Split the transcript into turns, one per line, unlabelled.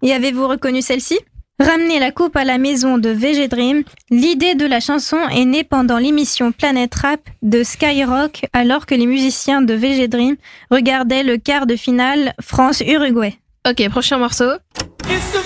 Et avez-vous reconnu celle-ci ? Ramener la coupe à la maison de VG Dream. L'idée de la chanson est née pendant l'émission Planète Rap de Skyrock, alors que les musiciens de VG Dream regardaient le quart de finale France-Uruguay.
Ok, prochain morceau.